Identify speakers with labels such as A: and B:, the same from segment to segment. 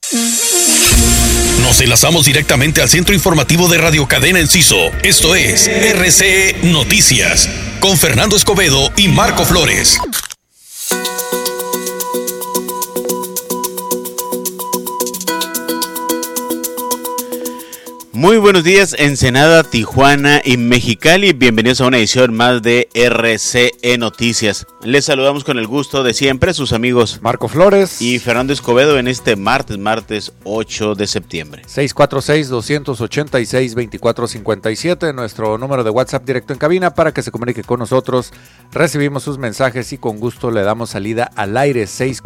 A: Nos enlazamos directamente al centro informativo de Radio Cadena Enciso. Esto es RCE Noticias, con Fernando Escobedo y Marco Flores.
B: Muy buenos días, Ensenada, Tijuana y Mexicali. Bienvenidos a una edición más de RCE Noticias. Les saludamos con el gusto de siempre, sus amigos
C: Marco Flores
B: y Fernando Escobedo en este martes 8 de septiembre.
C: 646-286-2457, nuestro número de WhatsApp directo en cabina para que se comunique con nosotros. Recibimos sus mensajes y con gusto le damos salida al aire.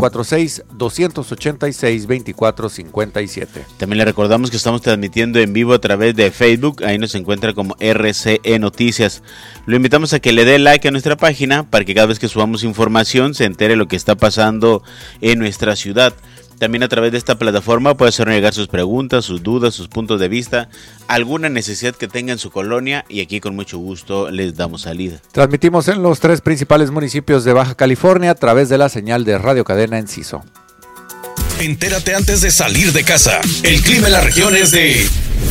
C: 646-286-2457.
B: También le recordamos que estamos transmitiendo en vivo a través de Facebook, ahí nos encuentra como RCE Noticias. Lo invitamos a que le dé like a nuestra página para que cada vez que subamos información se entere lo que está pasando en nuestra ciudad. También a través de esta plataforma puede hacer llegar sus preguntas, sus dudas, sus puntos de vista, alguna necesidad que tenga en su colonia y aquí con mucho gusto les damos salida.
C: Transmitimos en los 3 principales municipios de Baja California a través de la señal de Radio Cadena Enciso.
A: Entérate antes de salir de casa. El clima en la región es de...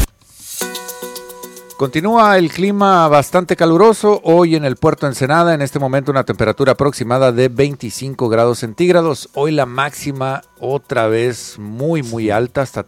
C: Continúa el clima bastante caluroso hoy en el puerto Ensenada, en este momento una temperatura aproximada de 25 grados centígrados. Hoy la máxima otra vez muy alta, hasta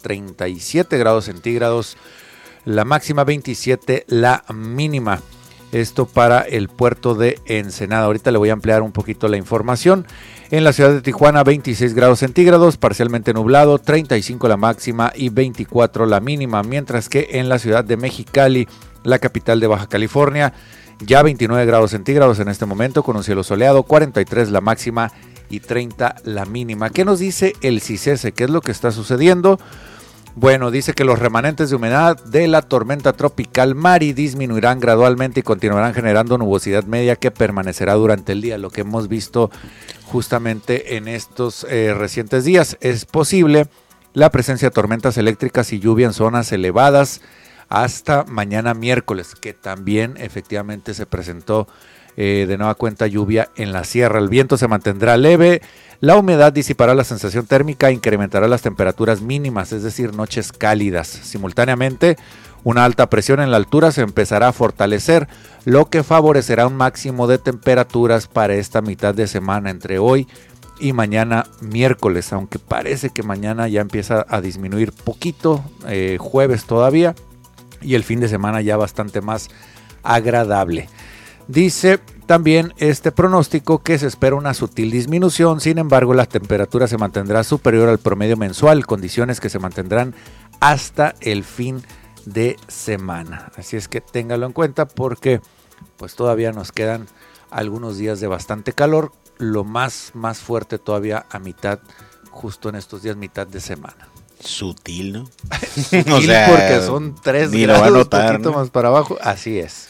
C: 37 grados centígrados. La máxima 27, la mínima. Esto para el puerto de Ensenada. Ahorita le voy a ampliar un poquito la información. En la ciudad de Tijuana, 26 grados centígrados, parcialmente nublado, 35 la máxima y 24 la mínima. Mientras que en la ciudad de Mexicali, la capital de Baja California, ya 29 grados centígrados en este momento, con un cielo soleado, 43 la máxima y 30 la mínima. ¿Qué nos dice el CICESE? ¿Qué es lo que está sucediendo? Bueno, dice que los remanentes de humedad de la tormenta tropical Mari disminuirán gradualmente y continuarán generando nubosidad media que permanecerá durante el día. Lo que hemos visto justamente en estos recientes días. Es posible la presencia de tormentas eléctricas y lluvia en zonas elevadas hasta mañana miércoles, que también efectivamente se presentó de nueva cuenta lluvia en la sierra. El viento se mantendrá leve, la humedad disipará la sensación térmica e incrementará las temperaturas mínimas, es decir, noches cálidas. Simultáneamente, una alta presión en la altura se empezará a fortalecer, lo que favorecerá un máximo de temperaturas para esta mitad de semana entre hoy y mañana miércoles, aunque parece que mañana ya empieza a disminuir poquito, jueves todavía, y el fin de semana ya bastante más agradable. Dice también este pronóstico que se espera una sutil disminución, sin embargo la temperatura se mantendrá superior al promedio mensual, condiciones que se mantendrán hasta el fin de semana. Así es que téngalo en cuenta porque pues todavía nos quedan algunos días de bastante calor, lo más fuerte todavía a mitad, justo en estos días, mitad de semana.
B: Sutil, ¿no?
C: Sutil, o sea, porque son 3 grados, un poquito más para abajo. Así es.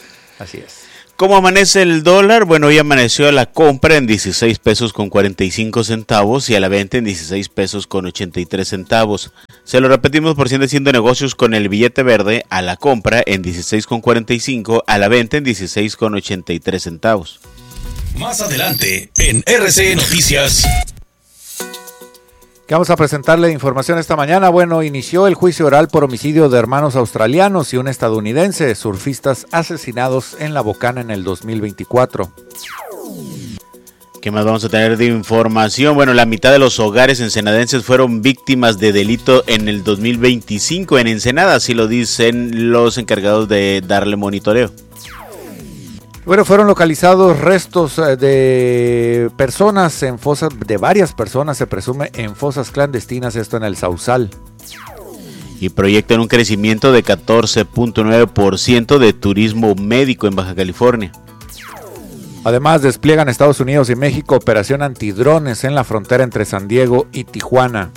B: ¿Cómo amanece el dólar? Bueno, hoy amaneció a la compra en 16 pesos con 45 centavos y a la venta en 16 pesos con 83 centavos. Se lo repetimos por si anda haciendo negocios con el billete verde, a la compra en 16 con 45, a la venta en 16 con 83 centavos.
A: Más adelante en RCE Noticias.
C: ¿Qué vamos a presentarle de información esta mañana? Bueno, inició el juicio oral por homicidio de hermanos australianos y un estadounidense, surfistas asesinados en La Bocana en el 2024.
B: ¿Qué más vamos a tener de información? Bueno, la mitad de los hogares ensenadenses fueron víctimas de delito en el 2025 en Ensenada, así lo dicen los encargados de darle monitoreo.
C: Bueno, fueron localizados restos de personas en fosas, de varias personas, se presume, en fosas clandestinas, esto en el Sausal.
B: Y proyectan un crecimiento de 14.9% de turismo médico en Baja California.
C: Además, despliegan Estados Unidos y México operación antidrones en la frontera entre San Diego y Tijuana.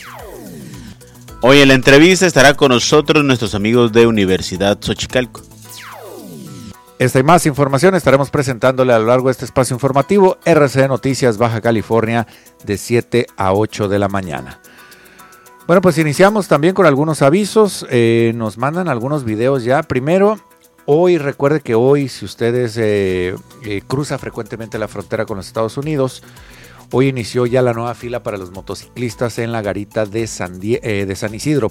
B: Hoy en la entrevista estará con nosotros nuestros amigos de Universidad Xochicalco.
C: Esta y más información estaremos presentándole a lo largo de este espacio informativo RCE Noticias Baja California de 7 a 8 de la mañana. Bueno, pues iniciamos también con algunos avisos. Nos mandan algunos videos ya. Primero, hoy recuerde que hoy, si ustedes cruza frecuentemente la frontera con los Estados Unidos, Hoy inició ya la nueva fila para los motociclistas en la garita de San Isidro,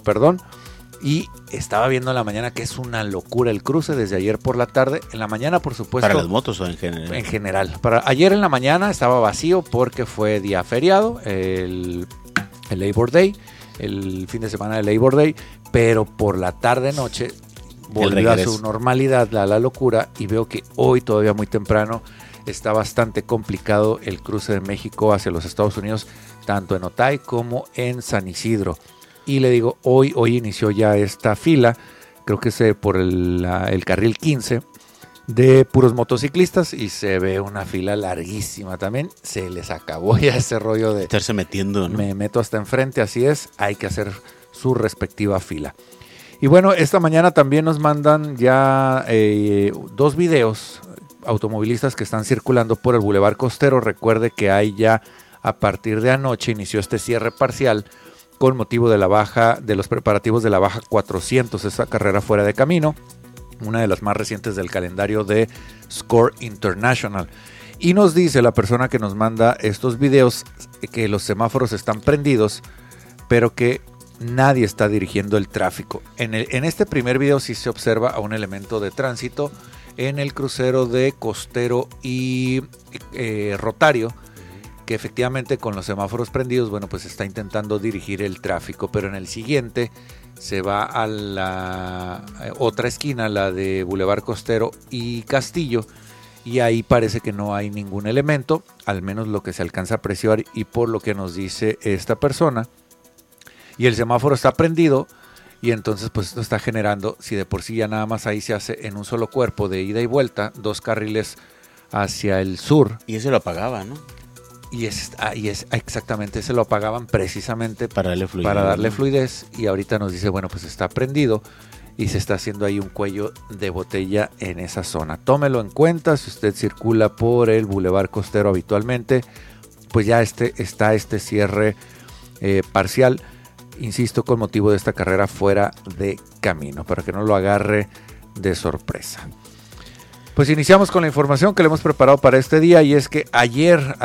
C: y estaba viendo en la mañana que es una locura el cruce desde ayer por la tarde. En la mañana, por supuesto.
B: ¿Para las motos o en general?
C: En general. Ayer en la mañana estaba vacío porque fue día feriado, el Labor Day, el fin de semana del Labor Day, pero por la tarde-noche volvió a su normalidad, la locura, y veo que hoy todavía muy temprano está bastante complicado el cruce de México hacia los Estados Unidos, tanto en Otay como en San Isidro. Y le digo, hoy inició ya esta fila, creo que es por el carril 15 de puros motociclistas, y se ve una fila larguísima también. Se les acabó ya ese rollo de
B: estarse metiendo, ¿no?
C: Me meto hasta enfrente, así es, hay que hacer su respectiva fila. Y bueno, esta mañana también nos mandan ya 2 videos automovilistas que están circulando por el Boulevard Costero. Recuerde que hay ya, a partir de anoche, inició este cierre parcial con motivo de los preparativos de la Baja 400, esta carrera fuera de camino, una de las más recientes del calendario de Score International. Y nos dice la persona que nos manda estos videos que los semáforos están prendidos, pero que nadie está dirigiendo el tráfico. En este primer video sí se observa a un elemento de tránsito en el crucero de Costero y Rotario, que efectivamente con los semáforos prendidos, bueno, pues está intentando dirigir el tráfico, pero en el siguiente se va a la otra esquina, la de Boulevard Costero y Castillo, y ahí parece que no hay ningún elemento, al menos lo que se alcanza a apreciar y por lo que nos dice esta persona, y el semáforo está prendido, y entonces pues esto está generando, si de por sí ya nada más ahí se hace en un solo cuerpo de ida y vuelta, 2 carriles hacia el sur.
B: Y ese lo apagaba, ¿no?
C: Y es exactamente, se lo apagaban precisamente
B: para
C: darle fluidez, y ahorita nos dice, bueno, pues está prendido y se está haciendo ahí un cuello de botella en esa zona. Tómelo en cuenta si usted circula por el Boulevard Costero habitualmente, pues ya está este cierre parcial, insisto, con motivo de esta carrera fuera de camino, para que no lo agarre de sorpresa. Pues iniciamos con la información que le hemos preparado para este día, y es que ayer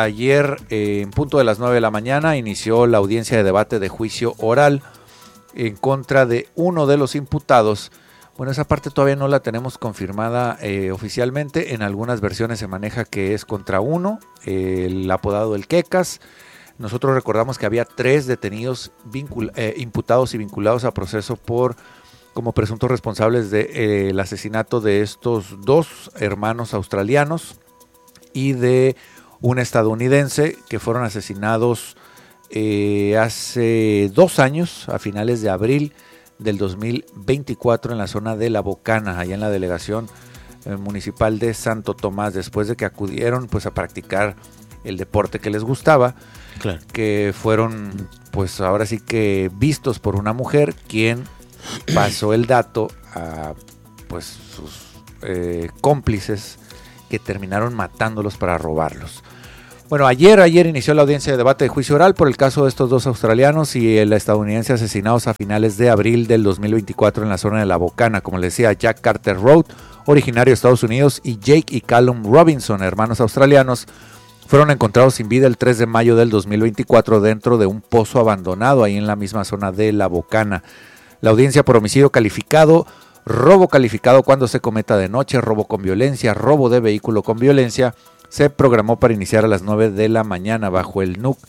C: en punto de las 9 de la mañana inició la audiencia de debate de juicio oral en contra de uno de los imputados. Bueno, esa parte todavía no la tenemos confirmada oficialmente. En algunas versiones se maneja que es contra uno, el apodado El Quecas. Nosotros recordamos que había 3 detenidos imputados y vinculados a proceso como presuntos responsables del asesinato de estos 2 hermanos australianos y de un estadounidense que fueron asesinados hace 2 años, a finales de abril del 2024, en la zona de La Bocana, allá en la delegación municipal de Santo Tomás, después de que acudieron pues a practicar el deporte que les gustaba.
B: Claro. Que
C: fueron pues ahora sí que vistos por una mujer, quien pasó el dato a pues sus cómplices, que terminaron matándolos para robarlos. Bueno, ayer inició la audiencia de debate de juicio oral por el caso de estos 2 australianos y el estadounidense asesinados a finales de abril del 2024 en la zona de La Bocana. Como les decía, Jack Carter Road, originario de Estados Unidos, y Jake y Callum Robinson, hermanos australianos, fueron encontrados sin vida el 3 de mayo del 2024 dentro de un pozo abandonado ahí en la misma zona de La Bocana. La audiencia por homicidio calificado, robo calificado cuando se cometa de noche, robo con violencia, robo de vehículo con violencia, se programó para iniciar a las 9 de la mañana bajo el NUC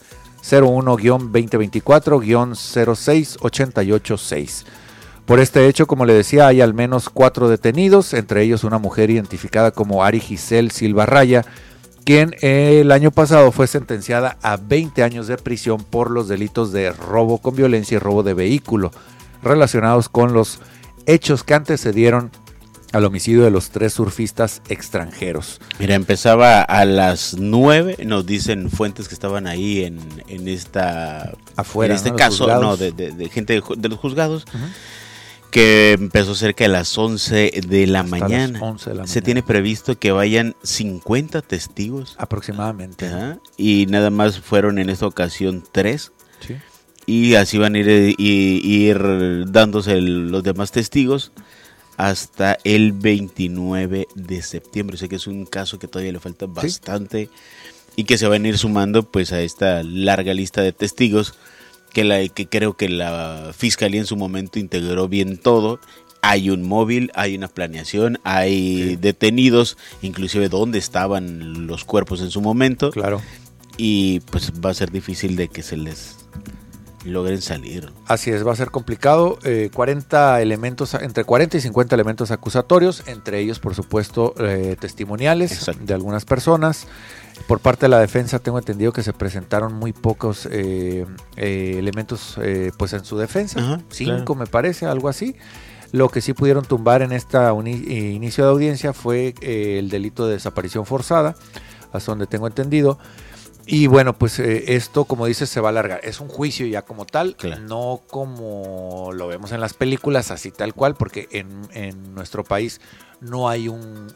C: 01-2024-06886. Por este hecho, como le decía, hay al menos 4 detenidos, entre ellos una mujer identificada como Ari Giselle Silva Raya, quien el año pasado fue sentenciada a 20 años de prisión por los delitos de robo con violencia y robo de vehículo, relacionados con los hechos que antecedieron al homicidio de los 3 surfistas extranjeros.
B: Mira, empezaba a las 9, nos dicen fuentes que estaban ahí en esta
C: afuera,
B: en este caso, no, de gente de los juzgados. Uh-huh. Que empezó cerca de las 11 de la mañana.
C: 11 de la mañana.
B: Se tiene previsto que vayan 50 testigos.
C: Aproximadamente.
B: Ajá, y nada más fueron en esta ocasión 3.
C: Sí.
B: Y así van a ir dándose los demás testigos hasta el 29 de septiembre. Sé que es un caso que todavía le falta bastante y que se van a ir sumando pues a esta larga lista de testigos que creo que la fiscalía en su momento integró bien todo. Hay un móvil, hay una planeación, hay detenidos, inclusive dónde estaban los cuerpos en su momento.
C: Claro.
B: Y pues va a ser difícil de que se les logren salir.
C: Así es, va a ser complicado. 40 elementos, entre 40 y 50 elementos acusatorios, entre ellos, por supuesto, testimoniales. Exacto. De algunas personas. Por parte de la defensa tengo entendido que se presentaron muy pocos elementos pues en su defensa. Ajá, 5 claro. Me parece, algo así. Lo que sí pudieron tumbar en esta inicio de audiencia fue el delito de desaparición forzada, hasta donde tengo entendido. Y bueno, pues esto, como dices, se va a alargar. Es un juicio ya como tal, claro. No como lo vemos en las películas, así tal cual, porque en nuestro país no hay un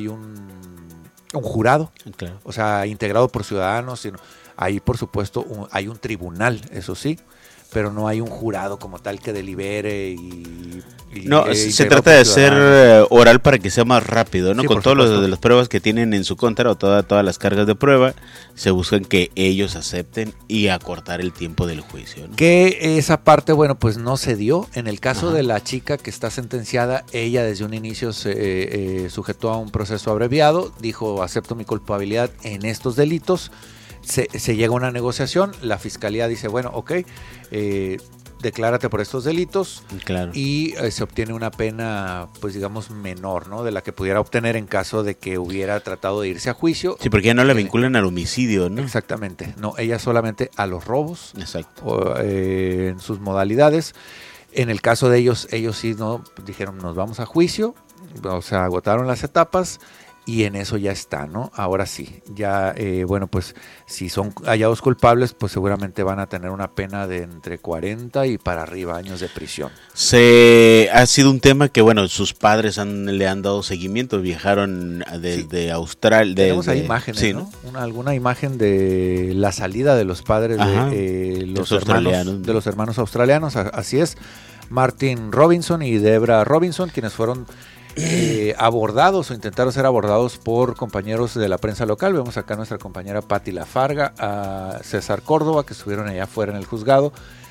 C: jurado, claro. O sea, integrado por ciudadanos, sino ahí, por supuesto, hay un tribunal, eso sí, pero no hay un jurado como tal que delibere y
B: no, se trata de hacer oral para que sea más rápido, ¿no? Sí, con todas las pruebas que tienen en su contra o todas las cargas de prueba, se buscan que ellos acepten y acortar el tiempo del juicio, ¿no?
C: Que esa parte, bueno, pues no se dio. En el caso de la chica que está sentenciada, ella desde un inicio se sujetó a un proceso abreviado, dijo acepto mi culpabilidad en estos delitos. Se llega a una negociación, la fiscalía dice, bueno, ok, declárate por estos delitos, claro. Y se obtiene una pena, pues digamos, menor, ¿no? De la que pudiera obtener en caso de que hubiera tratado de irse a juicio.
B: Sí, porque ya no la vinculan al homicidio, ¿no?
C: Exactamente, no, ella solamente a los robos.
B: Exacto.
C: En sus modalidades. En el caso de ellos sí no dijeron, nos vamos a juicio, o sea, agotaron las etapas. Y en eso ya está, ¿no? Ahora sí, ya, bueno, pues si son hallados culpables, pues seguramente van a tener una pena de entre 40 y para arriba años de prisión.
B: Ha sido un tema que, bueno, sus padres le han dado seguimiento, viajaron desde Australia.
C: Tenemos ahí imágenes, sí, ¿no? Alguna imagen de la salida de los padres de los hermanos australianos, así es. Martin Robinson y Debra Robinson, quienes fueron abordados o intentaron ser abordados por compañeros de la prensa local. Vemos acá a nuestra compañera Patti Lafarga, a César Córdoba, que estuvieron allá afuera en el juzgado,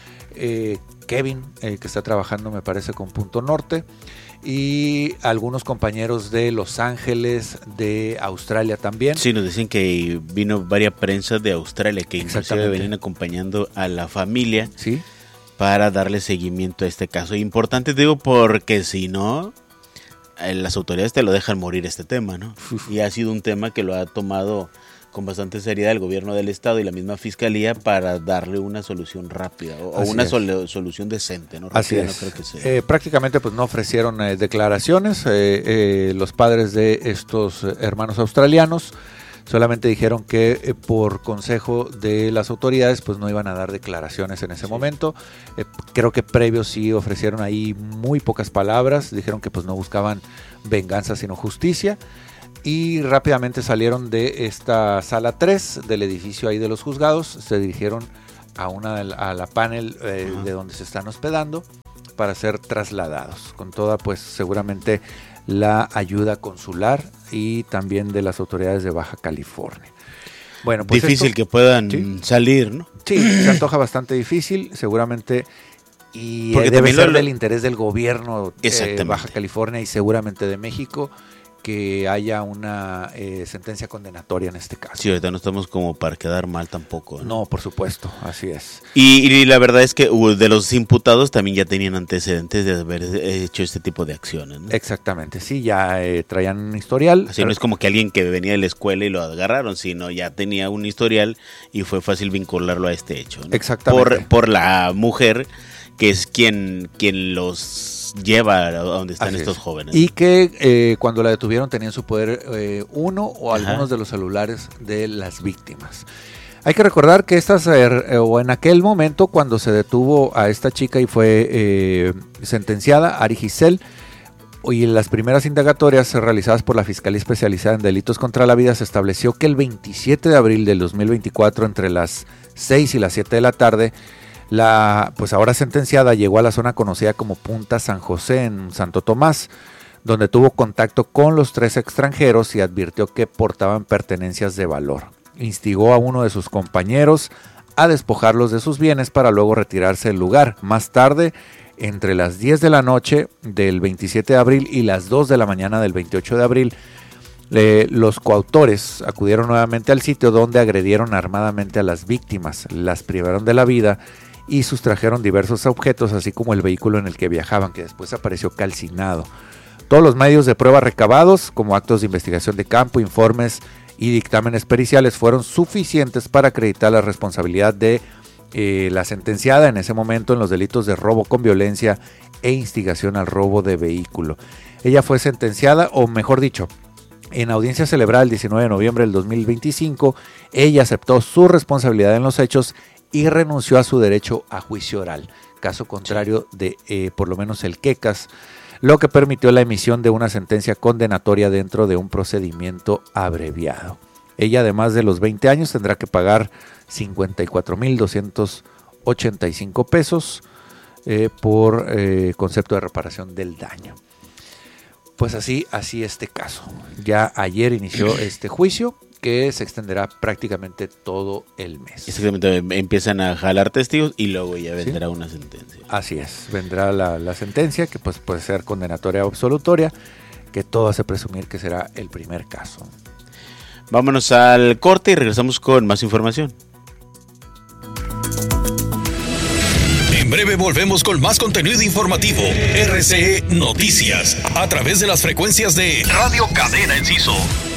C: Kevin, que está trabajando me parece con Punto Norte, y algunos compañeros de Los Ángeles, de Australia también.
B: Sí, nos dicen que vino varias prensa de Australia que inclusive venían acompañando a la familia,
C: sí,
B: para darle seguimiento a este caso. Importante, digo, porque si no, las autoridades te lo dejan morir este tema, ¿no? Y ha sido un tema que lo ha tomado con bastante seriedad el gobierno del estado y la misma fiscalía para darle una solución rápida o una solución decente, ¿no?
C: Rápida, así es. No creo que sea. Prácticamente pues no ofrecieron declaraciones los padres de estos hermanos australianos. Solamente dijeron que por consejo de las autoridades pues no iban a dar declaraciones en ese momento. Creo que previos sí ofrecieron ahí muy pocas palabras. Dijeron que pues no buscaban venganza sino justicia. Y rápidamente salieron de esta sala 3 del edificio ahí de los juzgados. Se dirigieron a la panel de donde se están hospedando para ser trasladados. Con toda pues seguramente la ayuda consular y también de las autoridades de Baja California. Bueno, pues
B: difícil que puedan salir, ¿no?
C: Sí, se antoja bastante difícil, seguramente, y debe ser del interés del gobierno de Baja California y seguramente de México que haya una sentencia condenatoria en este caso.
B: Sí, ahorita no estamos como para quedar mal tampoco, ¿no?
C: No, por supuesto, así es.
B: Y la verdad es que de los imputados también ya tenían antecedentes de haber hecho este tipo de acciones, ¿no?
C: Exactamente, sí, ya traían un historial.
B: Así no es como que alguien que venía de la escuela y lo agarraron, sino ya tenía un historial y fue fácil vincularlo a este hecho, ¿no?
C: Exactamente.
B: Por la mujer que es quien los lleva a donde están estos jóvenes.
C: Y que cuando la detuvieron tenía en su poder uno o algunos de los celulares de las víctimas. Hay que recordar que en aquel momento cuando se detuvo a esta chica y fue sentenciada, Ari Giselle, y en las primeras indagatorias realizadas por la Fiscalía Especializada en Delitos contra la Vida, se estableció que el 27 de abril del 2024, entre las 6 y las 7 de la tarde, la pues ahora sentenciada llegó a la zona conocida como Punta San José en Santo Tomás, donde tuvo contacto con los 3 extranjeros y advirtió que portaban pertenencias de valor. instigó a uno de sus compañeros a despojarlos de sus bienes para luego retirarse del lugar. Más tarde, entre las 10 de la noche del 27 de abril y las 2 de la mañana del 28 de abril, los coautores acudieron nuevamente al sitio donde agredieron armadamente a las víctimas, las privaron de la vida y sustrajeron diversos objetos, así como el vehículo en el que viajaban, que después apareció calcinado. Todos los medios de prueba recabados, como actos de investigación de campo, informes y dictámenes periciales, fueron suficientes para acreditar la responsabilidad de la sentenciada en ese momento en los delitos de robo con violencia e instigación al robo de vehículo. Ella fue sentenciada, o mejor dicho, en audiencia celebrada el 19 de noviembre del 2025, ella aceptó su responsabilidad en los hechos y renunció a su derecho a juicio oral, caso contrario de por lo menos el Quecas, lo que permitió la emisión de una sentencia condenatoria dentro de un procedimiento abreviado. Ella, además de los 20 años, tendrá que pagar 54,285 pesos por concepto de reparación del daño. Pues así este caso. Ya ayer inició este juicio que se extenderá prácticamente todo el mes.
B: Exactamente, empiezan a jalar testigos y luego ya vendrá una sentencia.
C: Así es, vendrá la sentencia que pues puede ser condenatoria o absolutoria, que todo hace presumir que será el primer caso.
B: Vámonos al corte y regresamos con más información.
A: En breve volvemos con más contenido informativo. RCE Noticias, a través de las frecuencias de Radio Cadena Enciso.